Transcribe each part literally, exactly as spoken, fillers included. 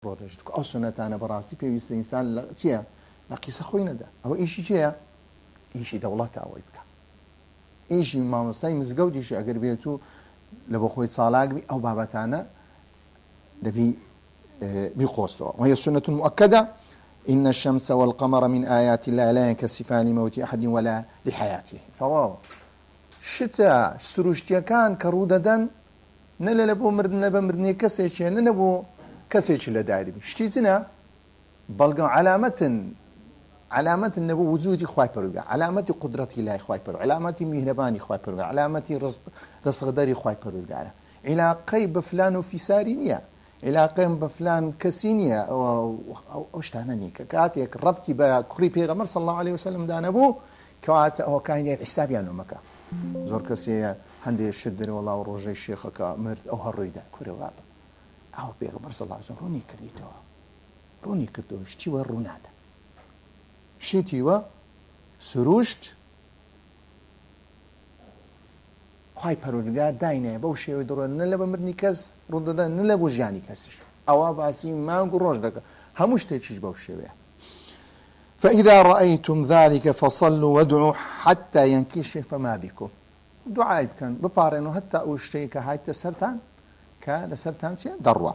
ڕۆژێک ئەو سنەتانە بەڕاستی پێویستە ئینسان لە چییە لە قیسە خۆی نەدا ئەوە ئیشی چییە ئیشی دەوڵەتە ئەوەی بکە ئیشی مامۆستای مزگەوتیشی ئەگەر بێت و لە بۆ خۆی چالاکبی ئەو بابەتانە دەبی بیقۆستەوە وهي سنة مؤكدة إن الشمس والقمر من آيات الله لا ينكسفان لموت أحد ولا لحياته فواو شتا سروشتيكان كروددن نلا لبو مردن لبو مردني كسيشي نلبو كسيشي لداري شتيتنا بلغم علامة علامة النبو وجودي خواي بروغا علامة قدرتي الله خواي بروغا علامة مهرباني خواي بروغا علامة رزق رزق داري خواي بروغا علاقي بفلان في سارينيا علاقي بفلان كسينيا او او شتانني كاتيك ربطي بكري بيغمر صلى الله عليه وسلم دان ابو كوات او كاين حسابي انه مكا زور كسي عندي الشدر والله وروجي الشيخك مرد او هريدا كوري بابا او بيغمر صلى الله عليه وسلم روني كريتو روني كرتو شتي ورونادا شتي و سروشت خواهی پەروەردگار داینێ بەو شێوەی دڕۆن نە لە بە مردنی کەس ڕوودەدەن نە لە بۆ ژیانی کەسش ئەوە باسی مانگ و ڕۆژ دەکە هەموو شتێکیش بەو شێوەیە فإذا رأيتم ذلك فصلوا وادعوا حتى ينكشف ما بكم دعاء بکەن بپارێنەوە هەتا ئەو شتەی کە هاتە سەرتان کە لە سەرتان چیە دەڕوە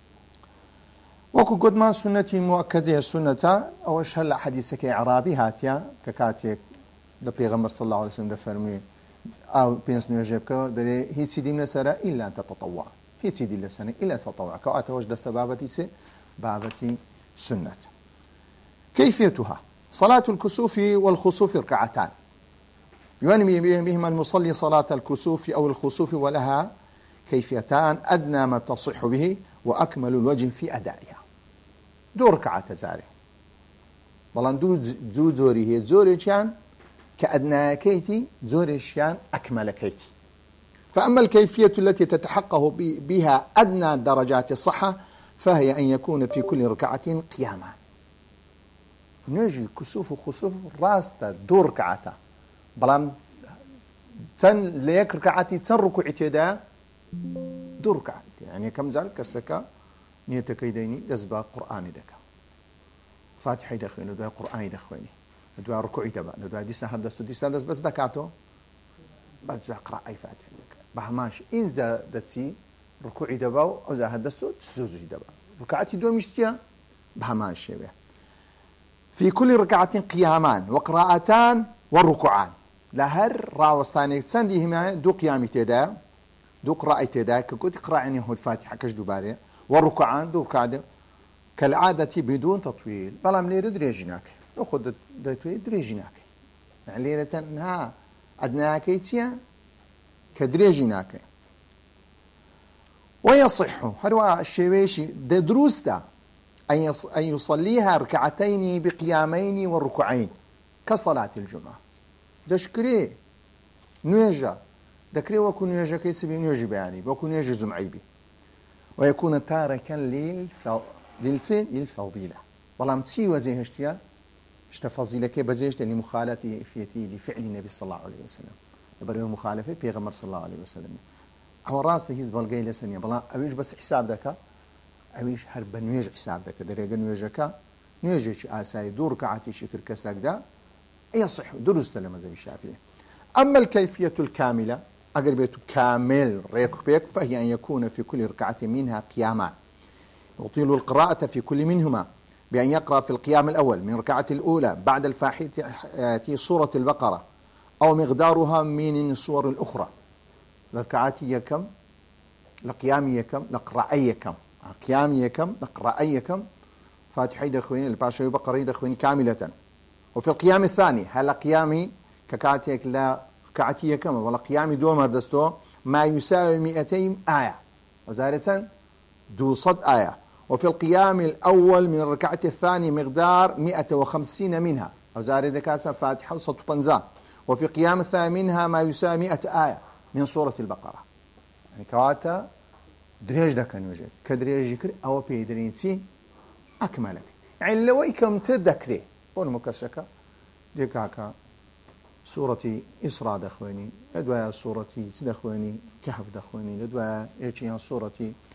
وەکو گوتمان سنەتی مؤکدەیە سنەتە ئەوەش هەر لە حەدیثەکەی عەرابی هاتیە کە کاتێک لە پێغەمبەر صلی الله عليه وسلم دەفەرموێ أو بينس نيوجيبكا دري هي سيدي مسألة إلا أن تتطوع هي سيدي لسنة إلا تتطوع كأت وجد استبابتي سي بابتي سنة كيفيتها صلاة الكسوف والخسوف ركعتان ينمي بهما المصلي صلاة الكسوف أو الخسوف ولها كيفيتان أدنى ما تصح به وأكمل الوجه في أدائها دو ركعات زاري بلان دو دو زوري هي زوري كان كأدنى كيتي زورشيان أكمل كيتي فأما الكيفية التي تتحقق بها أدنى درجات الصحة فهي أن يكون في كل ركعة قياما نجي كسوف وخسوف راستا دور ركعتا بلان تن ليك ركعتي تن ركوعتي دا دور ركعتي يعني كم ذلك كسلك نيتك يديني يزبا قرآني دكا فاتحة يدخويني دا قرآني يدخويني ندوى ركوعي دبا ندوى ديسنا هدستو ديسنا دس بس دكاتو بس اقرا اي فاتحه بهماش ان زادتي ركوعي دبا او اذا هدستو تسجدي دبا ركعتي دو مشتيا بهماش شبه في كل ركعه قيامان وقراءتان والركوعان لهر راوستاني سنديهما دو قيامي تدا دو قراءه تدا كنت اقرا يعني هو الفاتحه كش دوباري والركوعان دو قاعده كالعاده بدون تطويل بلا من يريد ريجناك أخذ دتوي دريجناك يعني ليلة ها أدناك يتيا كدريجناك ويصح هروا الشيويشي دروستا أن أن يصليها ركعتين بقيامين والركوعين كصلاة الجمعة دشكري نيجا دكري وكون نيجا كيسبي نيجي بيعني وكون نيجي زمعيبي ويكون تاركا للفض للفضيلة والله متسي وزي هشتيا اشتفضيلك بزيش لأني مخالتي فيتي لفعل النبي صلى الله عليه وسلم يبرئ مخالفة بيغمر صلى الله عليه وسلم هو راس هيز بلغي لسنيا بلا أويش بس حساب دكا أويش هرب نيج حساب دكا دريق نيجكا نيجك آساي دور كعاتي شكر كساك دا يصح درست لمذهب الشافعي أما الكيفية الكاملة أقربية كامل ريك بيك فهي أن يكون في كل ركعة منها قيامان يطيل القراءة في كل منهما بأن يقرأ في القيام الأول من ركعة الأولى بعد الفاتحة سورة البقرة أو مقدارها من السور الأخرى ركعتي كم لقيامي كم لقرأي كم قيامي كم لقرأي كم فاتحة دخوين الباشا البقرة دخوين كاملة وفي القيام الثاني هل قيامي ككاتيك لا ركعتي كم ولا قيامي دو مردستو ما يساوي مئتين آية وزارة دو صد آية وفي القيام الأول من الركعة الثانية مقدار مئة وخمسين منها أو زاري ذكاء فاتحة وصوت بنزان وفي قيام الثاني منها ما يساوي مئة آية من سورة البقرة يعني كواتا دريج دا كان يوجد كدريج يكري أو بيدرينتي أكملك يعني لو يكم تذكري بون مكسكة ديكاكا سورة إسراء دخويني لدواء سورة دخويني كهف دخويني لدواء إيشيان سورة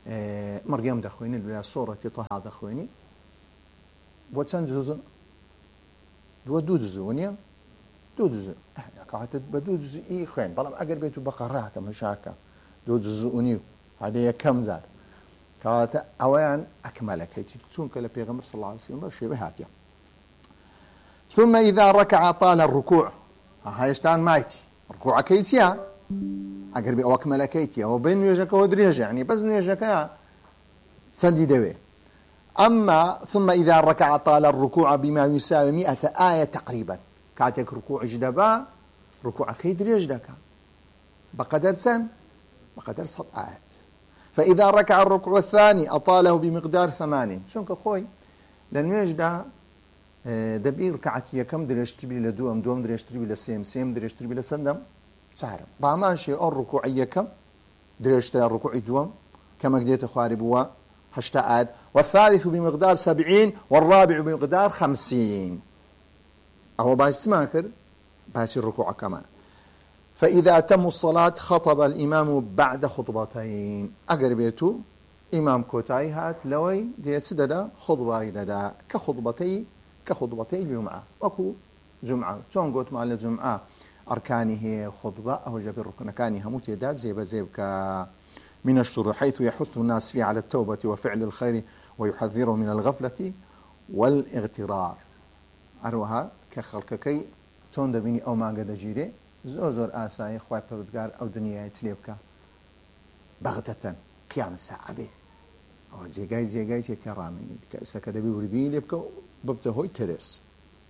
مەرگەم دەخوێنی لە سۆڕەتی تەها دەخوێنی بۆ چەند جزء دووە دوو جزء نییە دوو جزء کاتت بە دوو جزئی خوێن بەڵام ئەگەر بێت و بەقەڕاکە مەشاکە دوو جزء و نیو هەدە یەکەم جار کەواتە ئەوەیان ئەکمەلەکەیتی چونکە لە پێغەمبەر صلی الله علیه وسلم بە شێوە هاتیە. ثم إذا ركع طال الركوع هايشتان مايتي ركوع كيتيا أقرب بي أوك ملكيتي أو بين نيجك ودريجة يعني بس نيجك سندي دوي. أما ثم إذا ركع طال الركوع بما يساوي مئة آية تقريبا كاتك ركوع جدبا ركوع كي دريجك بقدر سن بقدر صد آيات. فإذا ركع الركوع الثاني أطاله بمقدار ثمانين شونك خوي لأن يجد دەبی ڕکعەتی یەکەم درێژتری لە دووەم دووەم درێژتری لە سێم سێم درێژتری لە سەندەم چهارم بامان شێ ئەو ڕکوعی یەکەم درێژترە ڕکوعی دووەم کەمەک دێتە خواری بووە هەشتا ئاەت والثالث بمقدار سبعين والرابع بمقدار خمسين ئەوە باسی کرد باسی ڕکوع کەمان. فإذا تم الصلاة خطب الإمام بعد خطبتين أقر بيتو إمام كوتاي هات لوي ديت ددا خطباي ددا كخطبتي كخطبتي الجمعة وكو جمعة شون قلت مع الجمعة أركانه خطبة أو جاب الركن كانها متيدات زيب زيب من الشروع حيث يحث الناس فيه على التوبة وفعل الخير ويحذره من الغفلة والاغترار أروها كخلقكي تون دبيني أو ما قد جيري زور زور آساي خواهي بردقار أو دنيا يتليبك بغتة قيام الساعة به أو زيقاي زيقاي تيرامي كأسا كدبي وربي ليبك ببته هوي ترس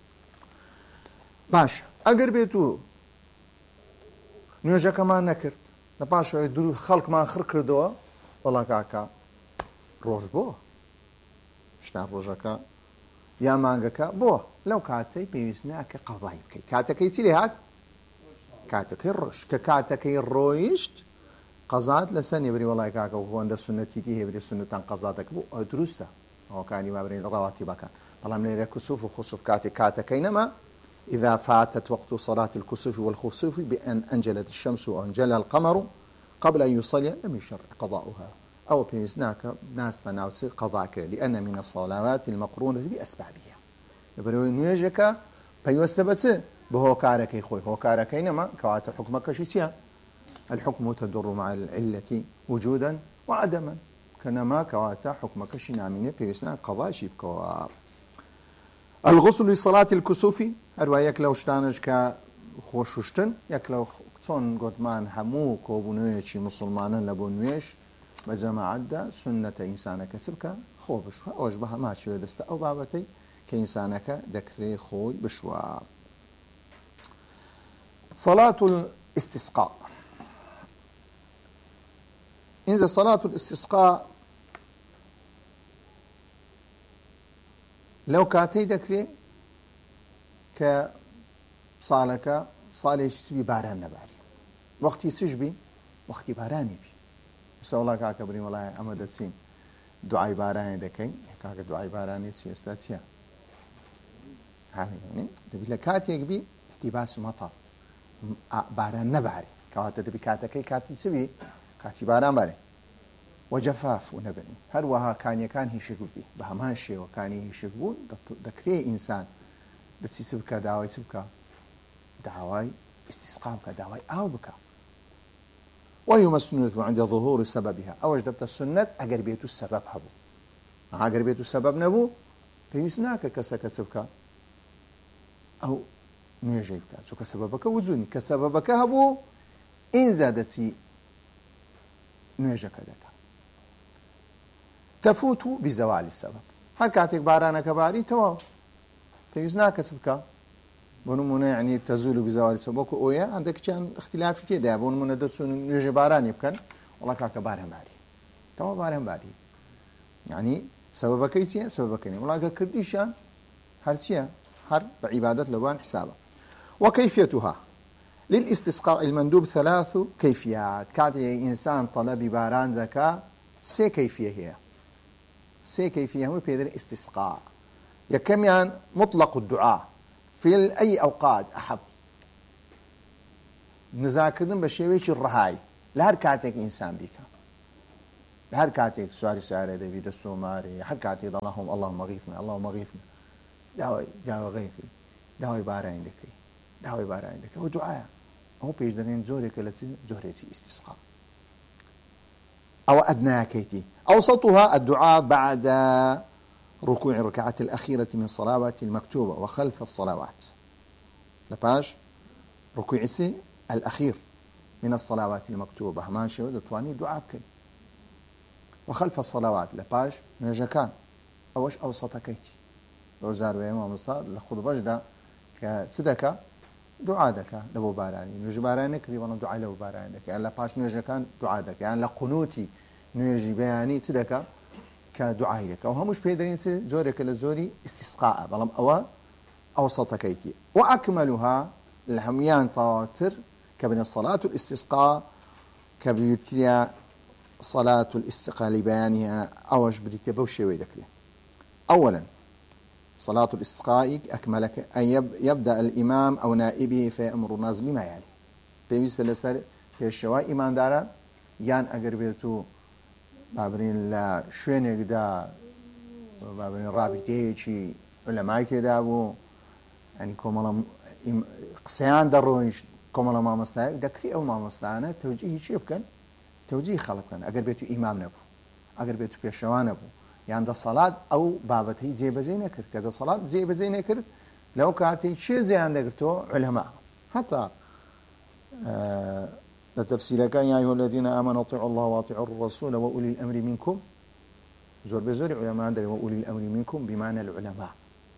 باش أقر بيتو نوجه كمان نكرت نباش درو خلق ما آخر كردوا والله كاكا روش بو شتان روجكا يا مانجكا بو لو كاتي بيسناك قضاي بكي كاتكي سيلي هات كاتكي الروش ككاتكي الرويشت قضات لسن يبري والله كاكا وهو عند السنة تي يبري سنة قضاتك بو دروسته هو كان ما بري رواتبك طالما من الكسوف وخسوف كاتي كاتكي نما إذا فاتت وقت صلاة الكسوف والخسوف بأن أنجلت الشمس وأنجلها القمر قبل أن يصلي لم يشرع قضاؤها أو بيسناك ناس تناوتي قضاك لأن من الصلوات المقرونة بأسبابها يبرون نيجك بيوستبت بهو كارك يخوي هو كارك إنما كوات حكمك شيء الحكم تدر مع العلة وجودا وعدما كنما كوات حكمك شنامين بيسنا قضاء شيبك. الغسل لصلاة الكسوف أروايك لو شتانش كخوششتن يك لو تون قدمان همو كوبونويشي مسلمانا لبونويش بجماعة دا سنة إنسانك سبك خو بشوا أو أشبه ما شوي دست أو بابتي كإنسانك دكري خوي بشوا. صلاة الاستسقاء إنزل صلاة الاستسقاء لو كاتي دكري كصالك صالح سبي باران نباري وقتي سجبي وقتي باراني بي بس والله كاكا بريم الله أمدتين دعاء باراني دكين كاكا دعاء باراني سي استاتيا يعني تبي لكاتي يكبي احتباس مطر باران نباري كواتا تبي كاتكي كاتي سبي كاتي باران باري وجفاف ونبني هل وها كان يكان هي شكبي بهمان شيء وكان هي شكبون دكري إنسان بس يسبك دعوي سبك دعوي استسقاء بك دعوي أو بك ويمسنون عند ظهور سببها أو جدبت السنة أقربيت السبب هبو أقربيت السبب نبو فيسناك كسك سبك أو نيجيبك سو كسببك وزوني كسببك هبو إن زادتي نيجك دك تفوت بزوال السبب هل كاتك بارانا كباري تمام فيزناك سبكا بونمونه يعني تزول بزوال السبب اويا عندك كان اختلاف كده ده بونمونه دتسون يجي باران يبكن والله كاك باران باري تمام باران باري يعني سببك ايتي سببك يعني والله كرديشان هرسيا هر بعباده لبان حسابه. وكيفيتها للاستسقاء المندوب ثلاث كيفيات كاد انسان طلب باران زكاه سي كيفيه هي سي كيفيه هو في الاستسقاء يكميان مطلق الدعاء في أي أوقات أحب نذاكرن بشيويش الرهاي لهر كاتك إنسان بيك هەر کاتێک سواری سیارە دەبی دەست و مارێ هەر کاتێک دەڵاهم اللهم غیثنا اللهم غیثنا داوای داوای غیثی داوای باران دەکەی داوای باران دەکەی ئەو دوعایە ئەو پێش دەڵێن زۆرێکە لە زۆرێکی ئیستیسقا أو أدناكيتي أوسطها الدعاء بعد ركوع الركعة الأخيرة من الصلوات المكتوبة وخلف الصلوات لباش ركوع سي الأخير من الصلوات المكتوبة ما شو دتواني دعاء كي وخلف الصلوات لباش نجكان أوش أوسطكيتي روزار ويما مصطاد لخذ بجدة كصدقة دعاء دكا لبو باراني نوجي بارانك دي وانا دعاء لبو بارانك يعني لباش نوجي كان دعاء دكا يعني لقنوتي نوجي بياني صدقة كدعاء دكا وهمش بيدرين سي زورك لزوري استسقاء بلام أوا أوسطكيتي وأكملها الحميان طواتر كبن الصلاة الاستسقاء كبيوتيا صلاة الاستسقاء لبيانها أوش بديت بوشي ويدكري أولا صلاة الاستسقاء أكملك أن يبدأ الإمام أو نائبه فيأمر الناس بما يعني بيوست لسر في الشواء إيمان دارا يان أقربيتو بابرين لا شوينك دا بابرين رابطيه شي علماء تدابو يعني كومالا قسيان درويش كومالا ما مستاهل دكري أو ما مستاهل توجيه شي بكن توجيه خلق كان أقربيتو إمام نبو أقربيتو في الشواء نبو يعني ده الصلاة أو بابتي زي بزينة كرت كذا صلاة زي بزينة كرت لو كانت شيء زي عندك تو علماء حتى آه لتفسير كان يا أيها الذين آمنوا اطيعوا الله واطيعوا الرسول وأولي الأمر منكم زور بزور علماء عندنا وأولي الأمر منكم بمعنى العلماء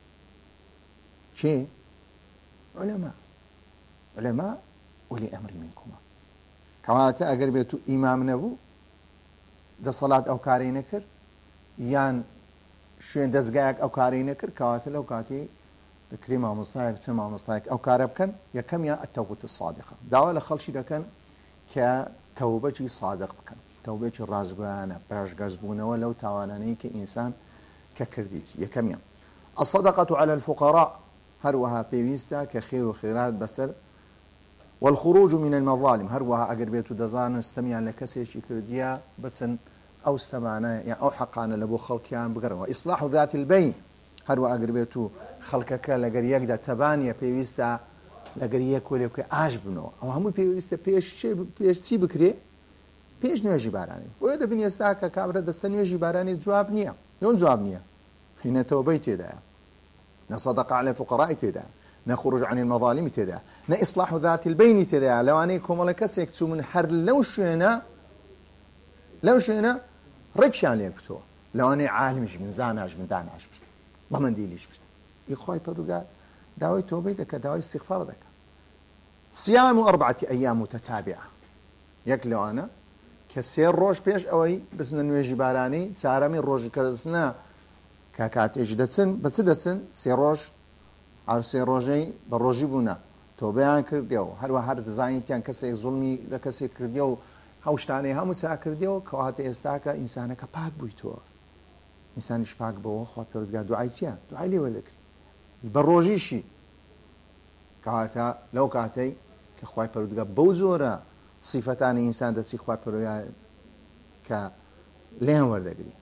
شيء علماء علماء أولي الأمر منكم كواتا أقربيتو إمام نبو ده صلاة أو كارين كرت یان شوێن دەستگایەک ئەو کارەی نەکرد کەواتە لەو کاتی دەکرێ مامۆستایەک چ مامۆستایەک ئەو کارە بکەن یەکەمیان ئەتەوبەتو سادقە داوا لە خەڵکی دەکەن کە تەوبەتی سادق بکەن تەوبەتی ڕازگویانە پێشگەزبوونەوە لەو تاوانانەی کە ئینسان کە کردیت یەکەمیان الصدقة على الفقراء هەروەها پێویستە کە خێر و خێرات بەسەر والخروج من المظالم هەروەها ئەگەر بێت و دەزانن ستەمیان لە کەسێکی کردیە بچن أو استمعنا يعني أو حقنا لبو خلقيان بقروا إصلاح ذات البين هروا أقربيتو خلقك لقريك دا تبانية بيويستا لقريك وليك عجبنو أو همو بيويستا بيش شيء بيش تي بكري بيش نواجي باراني وإذا بني استاكا كابرا دستان نواجي باراني جواب نية يون جواب نية هنا توبي تدا نصدق على الفقراء تدا نخرج عن المظالم تدا نإصلاح ذات البين تدا لو أنيكم لك سيكتو من حر لو شونا لو شونا رجشان ليكتو لو أنا عالمش من زاناش من داناش ما من ديليش يخوي بدو داوي توبة دك داوي استغفار دك صيام أربعة أيام متتابعة يكلو أنا كسير روج بيش أوي بس ننويجي باراني تارمي روج كذسنا كاكات إجدتسن بس دتسن سير روج على سير روجي بروجي بونا توبة عن كرديو هر وهر دزاين تيان كسي ظلمي لكسي كرديو هاوشتاني همو تا كرديو كواته استاكا انسانك پاک بويتو انسانش پاک بو خو پرودگا دعای چیا دعای لی ولک بروجيشي كواته لو كاتي كخوای پرودگا بوزورا صفتان انسان دسي خوای پرودگا ك لين وردگري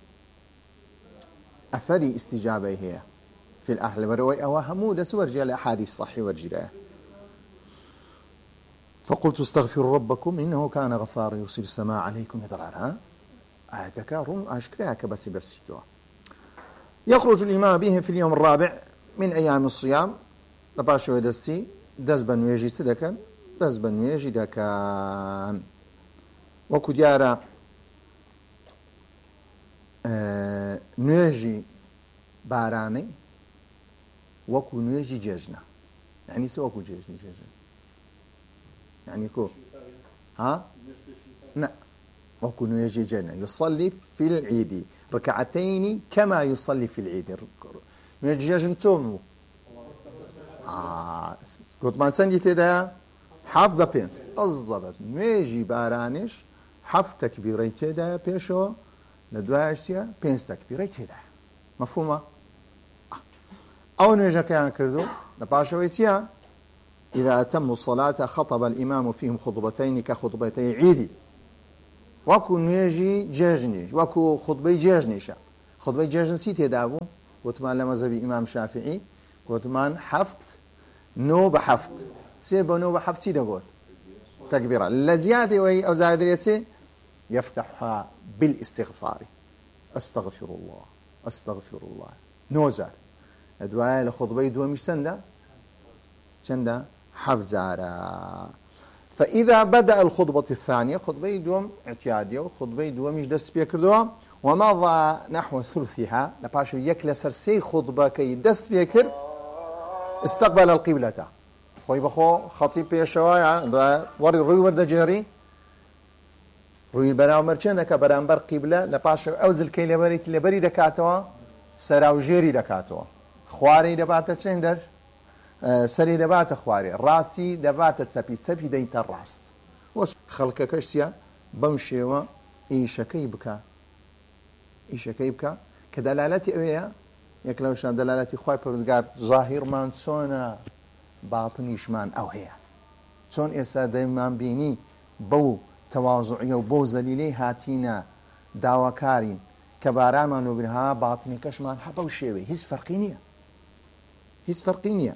اثري استجابه هي في الاهل وروي او همو دس ورجال الاحاديث صحيح ورجال فقلت استغفروا ربكم إنه كان غفارا يرسل السماء عليكم مدرارا آياتك رم أشكرك بس بس جوا يخرج الإمام بهم في اليوم الرابع من أيام الصيام لباشو دستي دزبا ويجي سدكا دزبا ويجي دكان وكديارا آه نيجي باراني وكو نيجي جيجنا يعني سوكو جيجني جيجنا يعني كو ها لا وكن يجي جنة يصلي في العيد ركعتين كما يصلي في العيد يجي جنتومو آه قلت ما نسندي تدا حافظ بينس بالضبط يجي بارانش حفظ تكبيري تدا بيشو لدواعشيا بينس تكبيري تدا مفهومة أو نيجا كيان كردو لباشو يسيا إذا أتموا الصلاة خطب الإمام فيهم خطبتين كخطبتي عيد وەکو نوێژی جێژنیش وەکو خوتبەی جێژنیشە خوتبەی جێژن چی تێدا بوو گوتمان لە مەزهەبی ئیمام شافعی گوتمان حەفت نۆ بە حەفت سێ بە نۆ بە حەفت چی دەگوت تەکبیرە لە جیاتەوەی ئەو زارە دەرێت چێ يفتحها بالاستغفار استغفر الله استغفر الله نوزار دوایە لە خطبەی دووەمیش چەندە چەندە حەفت جارە فإذا بدأ الخطبة الثانية خطبة دوم اعتيادية وخطبة دوميش دست بيكردوها ومضى نحو ثلثها لباشو يكل سرسي خطبة كي دست بيكرد استقبل القبلة خوي بخو خطيب بيشوايا وري روي ورد جيري روي براو مرچندك برانبر قبلة لباشو اوزل كي لبريت لبري دكاتوا سراو جيري دكاتوا خواري دباتا چندر سەری دەباتە خوارێ ڕاستی دەباتە چەپی چەپی دەیتە ڕاست خەڵکە کەشتە بەم شێوە ئیشەکەی بکە ئیشەکەی بکە کە دەلالەتی ئەوەیە یەک لەوشان دەلالەتی خوای پەروەردگار زاهیرمان چۆنە باتنیشمان ئەو هەیە چۆن ئێستا دەیمان بینی بەو تەواضوعیە و بەو زەلیلەی هاتینە داواکارین کە بارانمان وبرها باتنی کەشمان هە بەو شێوەی هیچ فەرقی نییە هیچ فەرقی نییە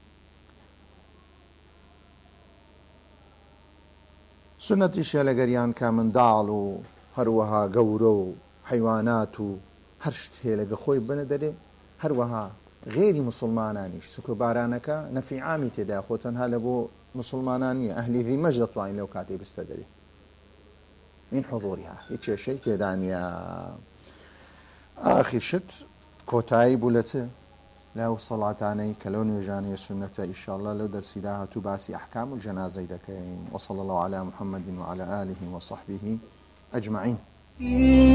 سنەتیشە لە گەریان کا منداڵ و هەروەها گەورە و حیوانات و هەر شتێ لەگە خۆی بنە دەرێ هەروەها غێری مسلمانانیش سکو بارانەکە نەفی عامی تێدا خۆ تەنها لە بۆ مسلمانان نییە ئەهلی ذیمەش دەتوانین لەو کاتێ بستە دەرێ من حضورها هیچ کێشەی تێدا نییە ئاخر شت کۆتایی بوو لە چ لەو سەڵاتانەی کە لەو نوێژانەی سنەتە ئینشاءالله لەو دەرسیدا هاتوو باسی ئەحکام و جەنازەی دەکەین وصلى الله على محمد وعلى آله وصحبه أجمعين